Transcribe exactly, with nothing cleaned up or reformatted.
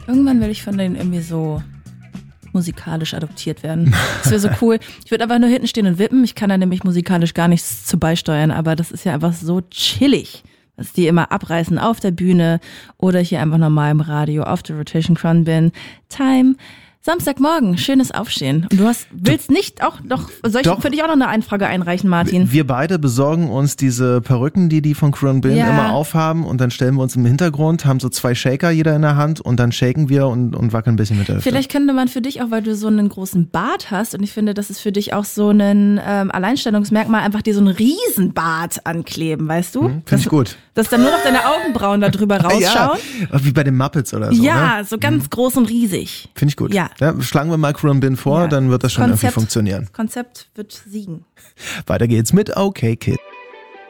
Irgendwann will ich von denen irgendwie so musikalisch adoptiert werden. Das wäre so cool. Ich würde einfach nur hinten stehen und wippen. Ich kann da nämlich musikalisch gar nichts zu beisteuern, aber das ist ja einfach so chillig, dass die immer abreißen auf der Bühne oder hier einfach normal im Radio auf der Rotation Crown bin. Time. Samstagmorgen, schönes Aufstehen. Und du hast, willst nicht auch noch, soll ich Doch. für dich auch noch eine Einfrage einreichen, Martin? Wir beide besorgen uns diese Perücken, die die von Crown Bin Ja. immer aufhaben und dann stellen wir uns im Hintergrund, haben so zwei Shaker jeder in der Hand und dann shaken wir und, und wackeln ein bisschen mit der Hüfte. Vielleicht könnte man für dich auch, weil du so einen großen Bart hast und ich finde, das ist für dich auch so ein ähm, Alleinstellungsmerkmal, einfach dir so einen Riesenbart ankleben, weißt du? Finde ich gut. Dass dann nur noch deine Augenbrauen da drüber rausschauen. Ja, wie bei den Muppets oder so. Ja, ne? so ganz groß und riesig. Finde ich gut. Ja. Ja, schlagen wir mal Crown Bin vor, Ja. dann wird das schon Konzept- irgendwie funktionieren. Konzept wird siegen. Weiter geht's mit Okay Kid.